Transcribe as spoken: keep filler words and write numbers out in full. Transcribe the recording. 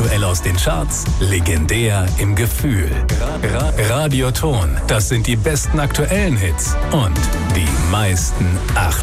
Aktuell aus den Charts, legendär im Gefühl. Ra Radioton, das sind die besten aktuellen Hits und die meisten acht